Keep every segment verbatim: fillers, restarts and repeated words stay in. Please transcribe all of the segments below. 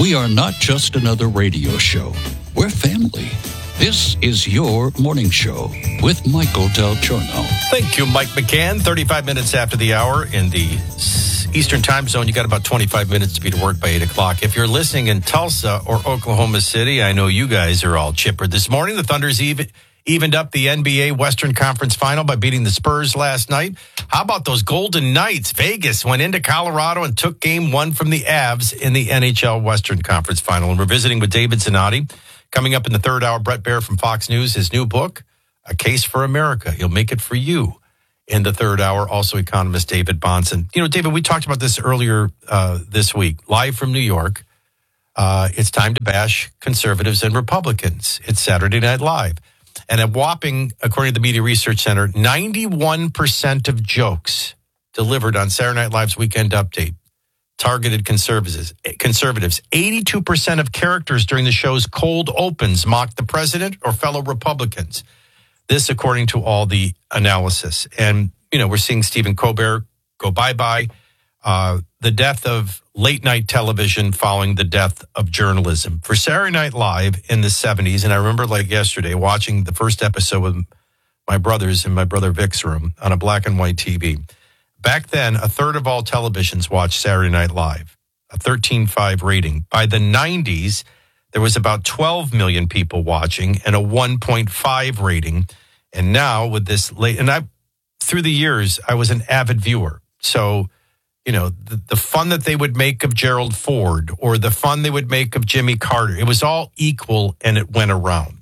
We are not just another radio show. We're family. This is your morning show with Michael Del Giorno. Thank you, Mike McCann. thirty-five minutes after the hour in the Eastern time zone. You got about twenty-five minutes to be to work by eight o'clock. If you're listening in Tulsa or Oklahoma City, I know you guys are all chipper this morning. The Thunder's even, evened up the N B A Western Conference Final by beating the Spurs last night. How about those Golden Knights? Vegas went into Colorado and took game one from the Avs in the N H L Western Conference Final. And we're visiting with David Zanotti. Coming up in the third hour, Brett Baer from Fox News, his new book, A Case for America. He'll make it for you in the third hour. Also, economist David Bahnsen. You know, David, we talked about this earlier uh, this week, live from New York. Uh, it's time to bash conservatives and Republicans. It's Saturday Night Live. And a whopping, according to the Media Research Center, ninety-one percent of jokes delivered on Saturday Night Live's Weekend Update targeted conservatives. Conservatives. eighty-two percent of characters during the show's cold opens mocked the president or fellow Republicans. This, according to all the analysis. And, you know, we're seeing Stephen Colbert go bye-bye. Uh, the death of late-night television following the death of journalism. For Saturday Night Live in the seventies, and I remember like yesterday watching the first episode with my brothers in my brother Vic's room on a black and white T V. Back then, a third of all televisions watched Saturday Night Live, a thirteen point five rating. By the nineties, there was about twelve million people watching and a one point five rating. And now with this late, and I, through the years, I was an avid viewer. So, you know, the, the fun that they would make of Gerald Ford or the fun they would make of Jimmy Carter, it was all equal and it went around.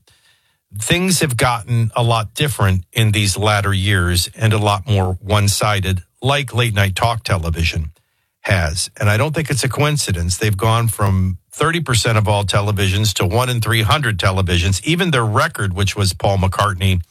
Things have gotten a lot different in these latter years and a lot more one-sided, like late night talk television has. And I don't think it's a coincidence. They've gone from thirty percent of all televisions to one in three hundred televisions. Even their record, which was Paul McCartney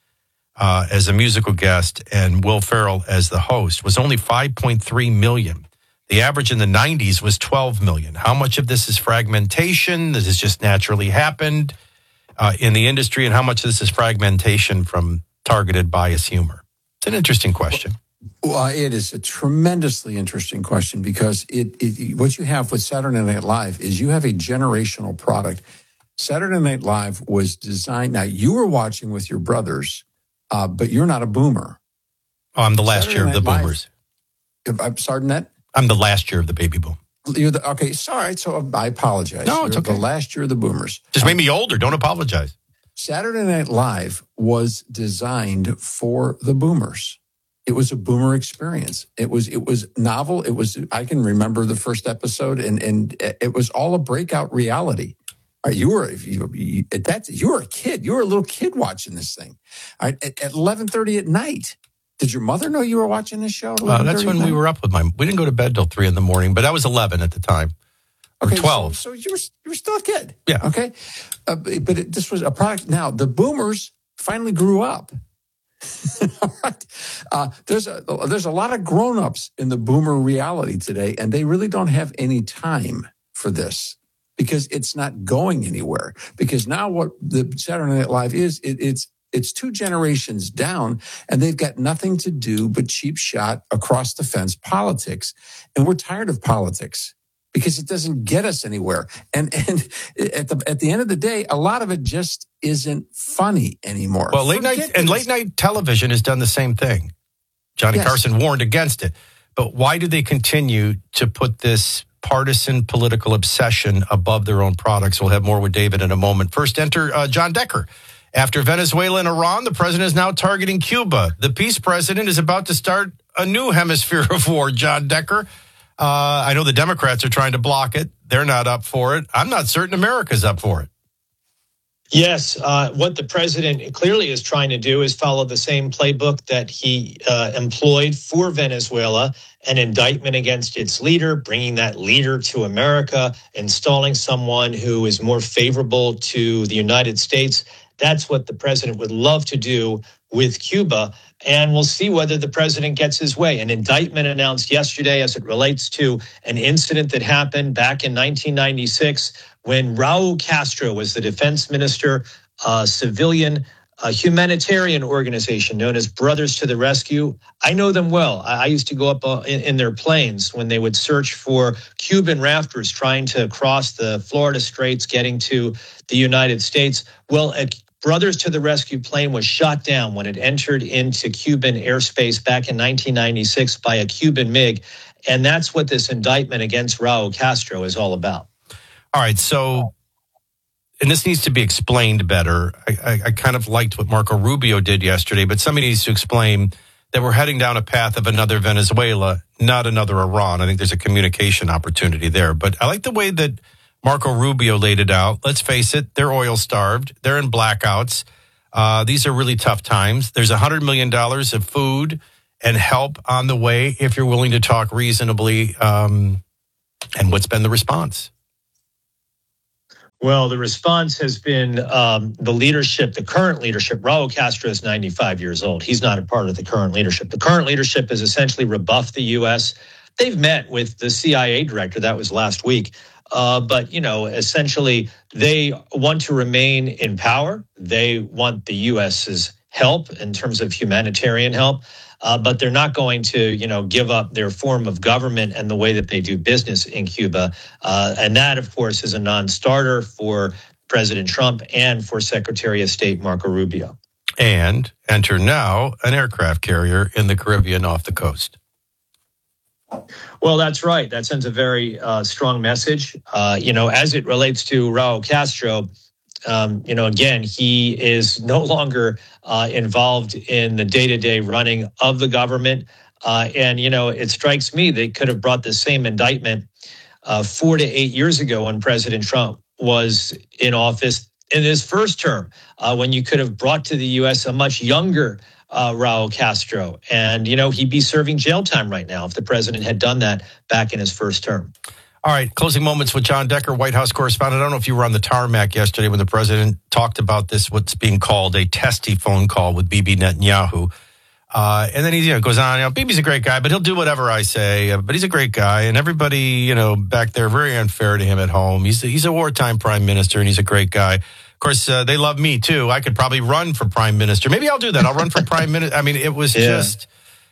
uh, as a musical guest and Will Ferrell as the host, was only five point three million. The average in the nineties was twelve million. How much of this is fragmentation? This has just naturally happened uh, in the industry, and how much of this is fragmentation from targeted bias humor? It's an interesting question. Well, it is a tremendously interesting question because it, it what you have with Saturday Night Live is you have a generational product. Saturday Night Live was designed. Now, you were watching with your brothers, uh, but you're not a boomer. Oh, I'm the last Saturday year of the Night boomers. Live, I'm sorry, Ned? I'm the last year of the baby boom. You're the, okay, sorry. So I apologize. No, it's you're okay. The last year of the boomers. Just made me older. Don't apologize. Saturday Night Live was designed for the boomers. It was a boomer experience. It was it was novel. It was I can remember the first episode, and and it was all a breakout reality. All right, you were you, you, that's you were a kid. You were a little kid watching this thing. All right, at, at eleven thirty at night. Did your mother know you were watching this show? Uh, that's when we were up with my. We didn't go to bed till three in the morning, but I was eleven at the time. Or okay, twelve. So, so you were you were still a kid. Yeah. Okay, uh, but it, this was a product. Now the boomers finally grew up. All right. Uh, there's a there's a lot of grown-ups in the boomer reality today, and they really don't have any time for this because it's not going anywhere. Because now what the Saturday Night Live is, it, it's it's two generations down, and they've got nothing to do but cheap shot across the fence politics, and we're tired of politics because it doesn't get us anywhere. And and at the at the end of the day, a lot of it just isn't funny anymore. Well, late Forget night and it. late night television has done the same thing. Johnny Yes. Carson warned against it. But why do they continue to put this partisan political obsession above their own products? We'll have more with David in a moment. First, enter uh, John Decker. After Venezuela and Iran, the president is now targeting Cuba. The peace president is about to start a new hemisphere of war, John Decker. Uh, I know the Democrats are trying to block it. They're not up for it. I'm not certain America's up for it. Yes, uh, what the president clearly is trying to do is follow the same playbook that he uh, employed for Venezuela, an indictment against its leader, bringing that leader to America, installing someone who is more favorable to the United States. That's what the president would love to do with Cuba. And we'll see whether the president gets his way. An indictment announced yesterday as it relates to an incident that happened back in nineteen ninety-six when Raul Castro was the defense minister, a civilian a humanitarian organization known as Brothers to the Rescue. I know them well. I, I used to go up uh, in, in their planes when they would search for Cuban rafters trying to cross the Florida Straits, getting to the United States. Well, a Brothers to the Rescue plane was shot down when it entered into Cuban airspace back in nineteen ninety-six by a Cuban MiG. And that's what this indictment against Raul Castro is all about. All right, so... and this needs to be explained better. I, I, I kind of liked what Marco Rubio did yesterday, but somebody needs to explain that we're heading down a path of another Venezuela, not another Iran. I think there's a communication opportunity there. But I like the way that Marco Rubio laid it out. Let's face it, they're oil starved. They're in blackouts. Uh, these are really tough times. There's one hundred million dollars of food and help on the way if you're willing to talk reasonably. Um, and what's been the response? Well, the response has been um, the leadership, the current leadership. Raul Castro is ninety-five years old. He's not a part of the current leadership. The current leadership has essentially rebuffed the U S. They've met with the C I A director. That was last week. Uh, but, you know, essentially, they want to remain in power. They want the U S's help in terms of humanitarian help. Uh, but they're not going to, you know, give up their form of government and the way that they do business in Cuba. Uh, and that, of course, is a non-starter for President Trump and for Secretary of State Marco Rubio. And enter now an aircraft carrier in the Caribbean off the coast. Well, that's right. That sends a very uh, strong message. Uh, you know, as it relates to Raul Castro, Um, you know, again, he is no longer uh, involved in the day-to-day running of the government. Uh, and, you know, it strikes me they could have brought the same indictment uh, four to eight years ago when President Trump was in office in his first term, uh, when you could have brought to the U S a much younger uh, Raul Castro. And, you know, he'd be serving jail time right now if the president had done that back in his first term. All right, closing moments with John Decker, White House correspondent. I don't know if you were on the tarmac yesterday when the president talked about this, what's being called a testy phone call with Bibi Netanyahu. Uh, and then he you know, goes on, you know, Bibi's a great guy, but he'll do whatever I say. Uh, but he's a great guy. And everybody, you know, back there, very unfair to him at home. He's, he's a wartime prime minister, and he's a great guy. Of course, uh, they love me, too. I could probably run for prime minister. Maybe I'll do that. I'll run for prime minister. I mean, it was yeah. just,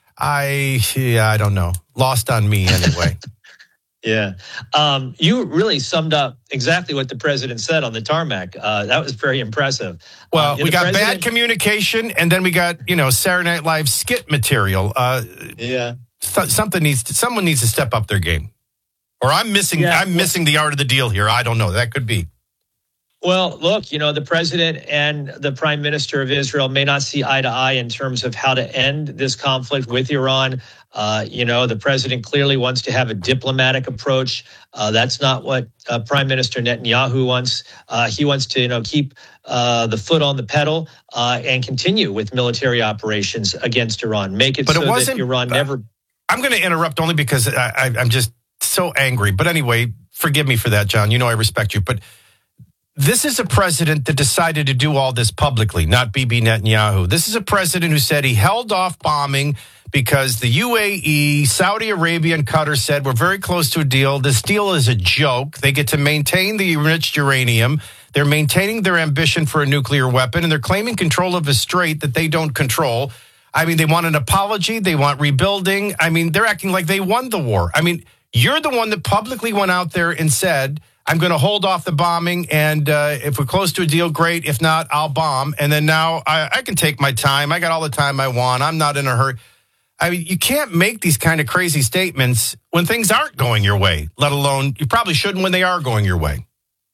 I, yeah, I don't know. Lost on me anyway. Yeah. Um, you really summed up exactly what the president said on the tarmac. Uh, that was very impressive. Well, uh, we got president... bad communication, and then we got, you know, Saturday Night Live skit material. Uh, yeah. Th- something needs to, someone needs to step up their game. Or I'm missing, yeah. I'm missing the art of the deal here. I don't know. That could be. Well, look, you know, the president and the prime minister of Israel may not see eye to eye in terms of how to end this conflict with Iran. Uh, you know, the president clearly wants to have a diplomatic approach. Uh, that's not what uh, Prime Minister Netanyahu wants. Uh, he wants to, you know, keep uh, the foot on the pedal uh, and continue with military operations against Iran. Make it but so it wasn't, that Iran never... Uh, I'm going to interrupt only because I, I, I'm just so angry. But anyway, forgive me for that, John. You know I respect you. But this is a president that decided to do all this publicly, not Bibi Netanyahu. This is a president who said he held off bombing because the U A E, Saudi Arabia, and Qatar said we're very close to a deal. This deal is a joke. They get to maintain the enriched uranium. They're maintaining their ambition for a nuclear weapon, and they're claiming control of a strait that they don't control. I mean, they want an apology. They want rebuilding. I mean, they're acting like they won the war. I mean, you're the one that publicly went out there and said, I'm going to hold off the bombing, and uh, if we're close to a deal, great. If not, I'll bomb. And then now I, I can take my time. I got all the time I want. I'm not in a hurry. I mean, you can't make these kind of crazy statements when things aren't going your way, let alone you probably shouldn't when they are going your way.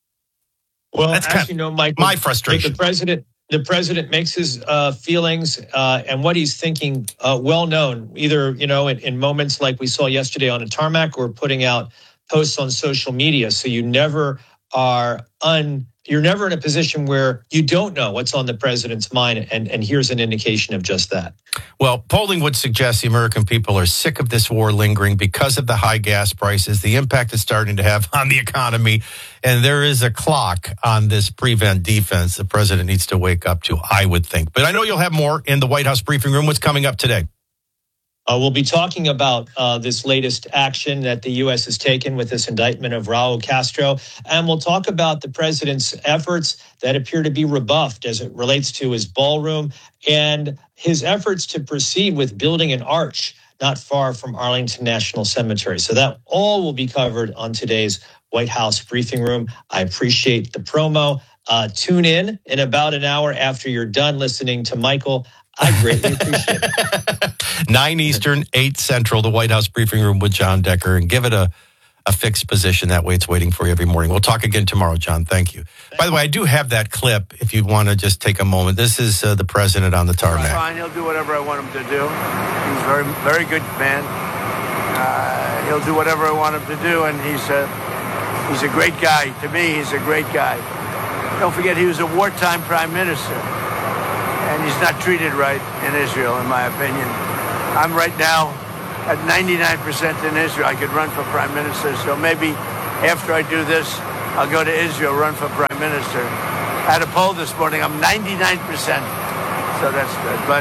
Well, that's as kind of you know, Michael, my frustration. The president, the president makes his uh, feelings uh, and what he's thinking uh, well known, either, you know, in, in moments like we saw yesterday on a tarmac or putting out posts on social media. So you never are un. You're never in a position where you don't know what's on the president's mind, and, and here's an indication of just that. Well, polling would suggest the American people are sick of this war lingering because of the high gas prices, the impact it's starting to have on the economy, and there is a clock on this prevent defense the president needs to wake up to, I would think. But I know you'll have more in the White House briefing room. What's coming up today? Uh, we'll be talking about uh, this latest action that the U S has taken with this indictment of Raul Castro. And we'll talk about the president's efforts that appear to be rebuffed as it relates to his ballroom and his efforts to proceed with building an arch not far from Arlington National Cemetery. So that all will be covered on today's White House briefing room. I appreciate the promo. Uh, tune in in about an hour after you're done listening to Michael. I greatly appreciate it. Nine Eastern, eight Central, the White House briefing room with John Decker, and give it a, a fixed position. That way it's waiting for you every morning. We'll talk again tomorrow, John. Thank you. By the way, I do have that clip if you want to just take a moment. This is uh, the president on the tarmac. Fine, he'll do whatever I want him to do. He's a very, very good man. Uh, he'll do whatever I want him to do, and he's a, he's a great guy. To me, he's a great guy. Don't forget, he was a wartime prime minister, and he's not treated right in Israel, in my opinion. I'm right now at ninety-nine percent in Israel. I could run for prime minister, so maybe after I do this, I'll go to Israel, run for prime minister. I had a poll this morning. I'm ninety-nine percent, so that's good. But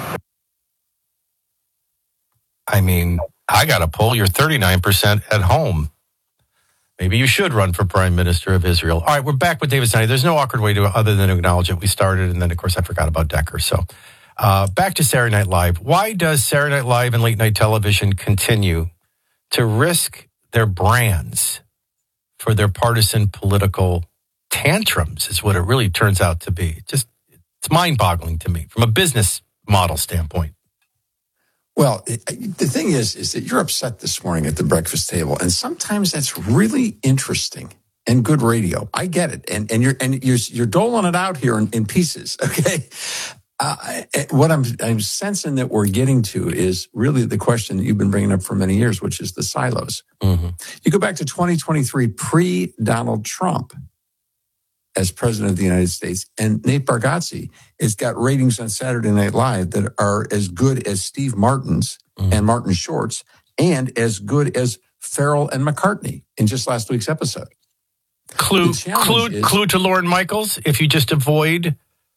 I mean, I got a poll. You're thirty-nine percent at home. Maybe you should run for prime minister of Israel. All right, we're back with David Sinai. There's no awkward way to other than to acknowledge it. We started, and then, of course, I forgot about Decker. So uh, back to Saturday Night Live. Why does Saturday Night Live and late night television continue to risk their brands for their partisan political tantrums is what it really turns out to be. Just, it's mind-boggling to me from a business model standpoint. Well, it, the thing is, is that you're upset this morning at the breakfast table, and sometimes that's really interesting and good radio. I get it, and and you're and you're you're doling it out here in, in pieces. Okay, uh, what I'm I'm sensing that we're getting to is really the question that you've been bringing up for many years, which is the silos. Mm-hmm. You go back to twenty twenty-three, pre-Donald Trump as president of the United States, and Nate Bargatze has got ratings on Saturday Night Live that are as good as Steve Martin's mm. and Martin Short's, and as good as Farrell and McCartney in just last week's episode. Clue, clue, is, clue to Lorne Michaels, if you just avoid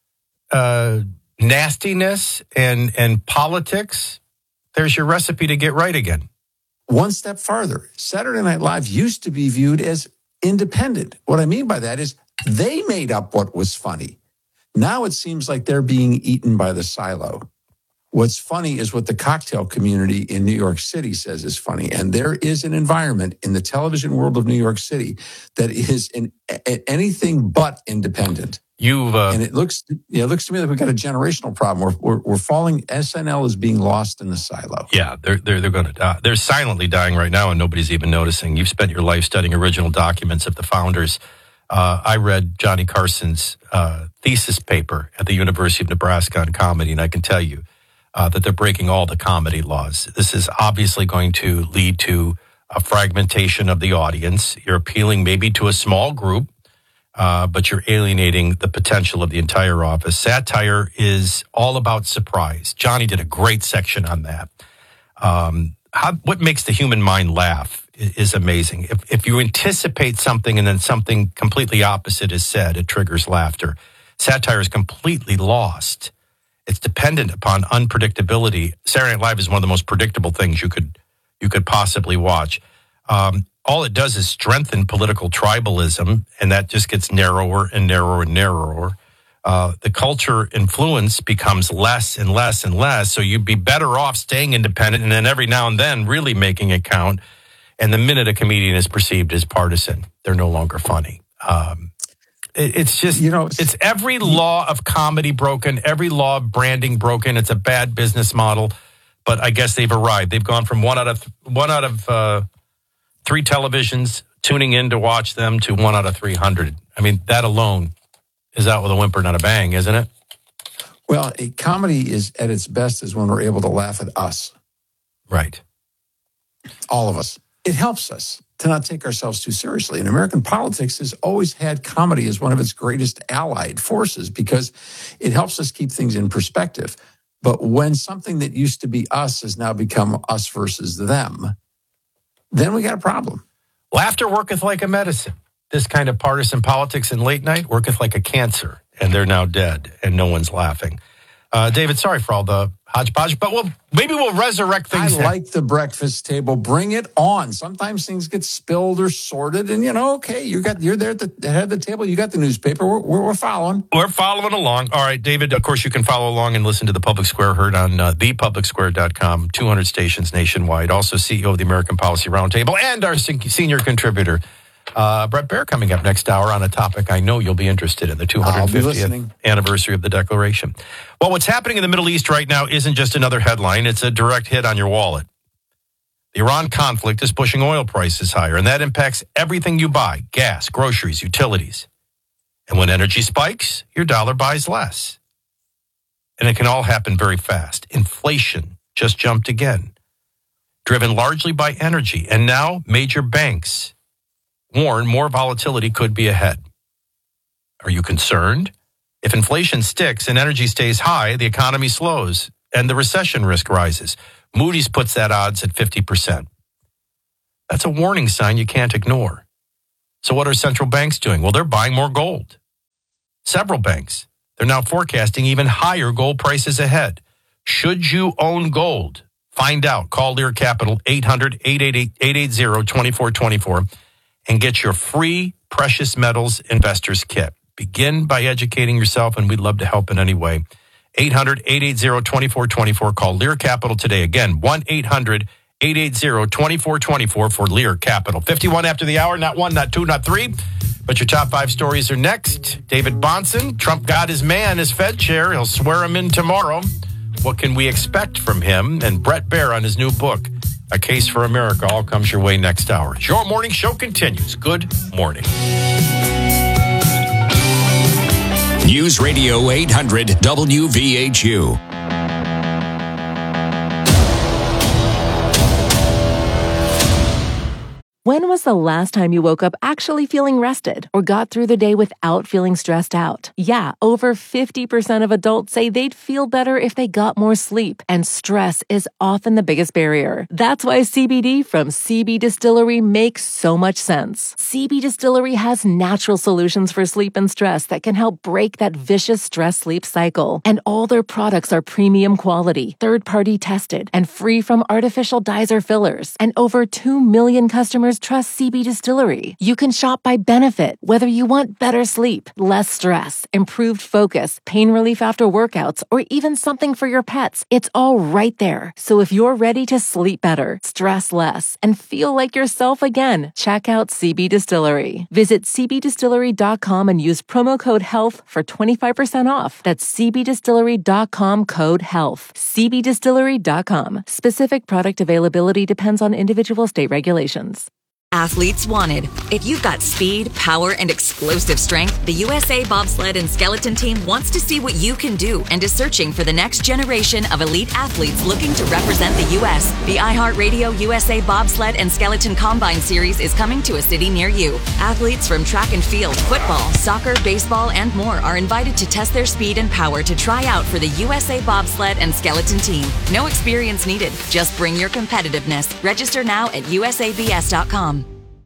uh, nastiness and, and politics, there's your recipe to get right again. One step farther, Saturday Night Live used to be viewed as independent. What I mean by that is they made up what was funny. Now it seems like they're being eaten by the silo. What's funny is what the cocktail community in New York City says is funny. And there is an environment in the television world of New York City that is in anything but independent. You've uh, and it looks, yeah, it looks to me like we've got a generational problem. We're, we're, we're falling. S N L is being lost in the silo. Yeah, they're they're they're going to die. They're silently dying right now, and nobody's even noticing. You've spent your life studying original documents of the founders. Uh, I read Johnny Carson's uh, thesis paper at the University of Nebraska on comedy, and I can tell you uh, that they're breaking all the comedy laws. This is obviously going to lead to a fragmentation of the audience. You're appealing maybe to a small group, uh, but you're alienating the potential of the entire office. Satire is all about surprise. Johnny did a great section on that. Um, how, what makes the human mind laugh is amazing. If, if you anticipate something and then something completely opposite is said, it triggers laughter. Satire is completely lost. It's dependent upon unpredictability. Saturday Night Live is one of the most predictable things you could you could possibly watch. Um, all it does is strengthen political tribalism, and that just gets narrower and narrower and narrower. Uh, the culture influence becomes less and less and less, so you'd be better off staying independent and then every now and then really making it count. And the minute a comedian is perceived as partisan, they're no longer funny. Um, it, it's just, you know, it's every law of comedy broken, every law of branding broken. It's a bad business model, but I guess they've arrived. They've gone from one out of one out of uh, three televisions tuning in to watch them to one out of three hundred. I mean, that alone is out with a whimper, not a bang, isn't it? Well, a comedy is at its best is when we're able to laugh at us. Right. All of us. It helps us to not take ourselves too seriously. And American politics has always had comedy as one of its greatest allied forces because it helps us keep things in perspective. But when something that used to be us has now become us versus them, then we got a problem. Laughter worketh like a medicine. This kind of partisan politics in late night worketh like a cancer, and they're now dead, and no one's laughing. Uh, David, sorry for all the hodgepodge, but we'll, maybe we'll resurrect things. I like the breakfast table. Bring it on. Sometimes things get spilled or sorted, and you know, okay, you got you're there at the head of the table. You got the newspaper. We're, we're, we're following. We're following along. All right, David. Of course, you can follow along and listen to the Public Square heard on uh, the public square dot com. two hundred stations nationwide. Also, C E O of the American Policy Roundtable and our senior contributor. Uh, Bret Baier coming up next hour on a topic I know you'll be interested in, the two hundred fiftieth anniversary of the Declaration. Well, what's happening in the Middle East right now isn't just another headline. It's a direct hit on your wallet. The Iran conflict is pushing oil prices higher, and that impacts everything you buy, gas, groceries, utilities. And when energy spikes, your dollar buys less. And it can all happen very fast. Inflation just jumped again, driven largely by energy. And now major banks warn more volatility could be ahead. Are you concerned? If inflation sticks and energy stays high, the economy slows and the recession risk rises. Moody's puts that odds at fifty percent. That's a warning sign you can't ignore. So what are central banks doing? Well, they're buying more gold. Several banks. They're now forecasting even higher gold prices ahead. Should you own gold? Find out. Call Lear Capital, eight hundred, eight eight eight, eight eight zero, two four two four. And get your free Precious Metals Investors Kit. Begin by educating yourself, and we'd love to help in any way. eight hundred, eight eight zero, two four two four. Call Lear Capital today. Again, one eight hundred, eight eight zero, two four two four for Lear Capital. fifty-one after the hour, not one, not two, not three. But your top five stories are next. David Bahnsen, Trump got his man as Fed chair. He'll swear him in tomorrow. What can we expect from him? And Bret Baier on his new book, A Case for America, all comes your way next hour. Your morning show continues. Good morning. News Radio eight hundred W V H U. When was the last time you woke up actually feeling rested or got through the day without feeling stressed out? Yeah, over fifty percent of adults say they'd feel better if they got more sleep, and stress is often the biggest barrier. That's why C B D from C B Distillery makes so much sense. C B Distillery has natural solutions for sleep and stress that can help break that vicious stress-sleep cycle. And all their products are premium quality, third-party tested, and free from artificial dyes or fillers. And over two million customers trust C B Distillery. You can shop by benefit, whether you want better sleep, less stress, improved focus, pain relief after workouts, or even something for your pets. It's all right there. So if you're ready to sleep better, stress less, and feel like yourself again, check out C B Distillery. Visit c b distillery dot com and use promo code HEALTH for twenty-five percent off. That's c b distillery dot com code HEALTH. c b distillery dot com. Specific product availability depends on individual state regulations. Athletes wanted. If you've got speed, power, and explosive strength, the U S A Bobsled and Skeleton Team wants to see what you can do and is searching for the next generation of elite athletes looking to represent the U S The iHeartRadio U S A Bobsled and Skeleton Combine Series is coming to a city near you. Athletes from track and field, football, soccer, baseball, and more are invited to test their speed and power to try out for the U S A Bobsled and Skeleton Team. No experience needed. Just bring your competitiveness. Register now at u s a b s dot com.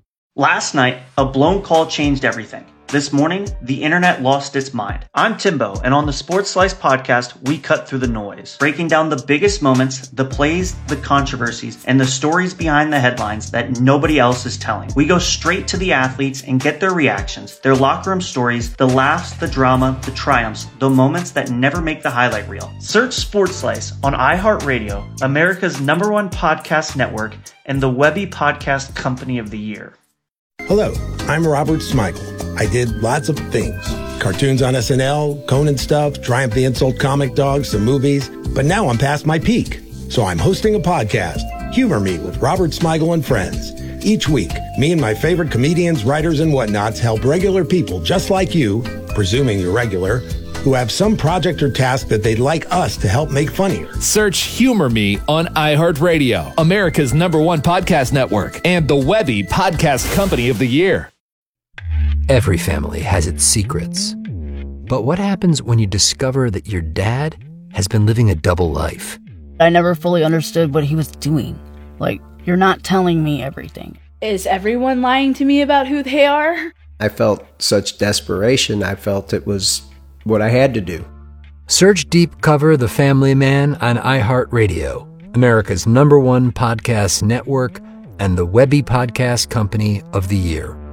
Last night, a blown call changed everything. This morning, the internet lost its mind. I'm Timbo, and on the Sports Slice podcast, we cut through the noise, breaking down the biggest moments, the plays, the controversies, and the stories behind the headlines that nobody else is telling. We go straight to the athletes and get their reactions, their locker room stories, the laughs, the drama, the triumphs, the moments that never make the highlight reel. Search Sports Slice on iHeartRadio, America's number one podcast network, and the Webby Podcast Company of the Year. Hello, I'm Robert Smigel. I did lots of things. Cartoons on S N L, Conan stuff, Triumph the Insult comic dogs, some movies. But now I'm past my peak. So I'm hosting a podcast, Humor Me with Robert Smigel and Friends. Each week, me and my favorite comedians, writers, and whatnots help regular people just like you, presuming you're regular, who have some project or task that they'd like us to help make funnier. Search Humor Me on iHeartRadio, America's number one podcast network, and the Webby Podcast Company of the Year. Every family has its secrets. But what happens when you discover that your dad has been living a double life? I never fully understood what he was doing. Like, you're not telling me everything. Is everyone lying to me about who they are? I felt such desperation. I felt it was what I had to do. Search Deep Cover The Family Man on iHeartRadio, America's number one podcast network and the Webby Podcast Company of the Year.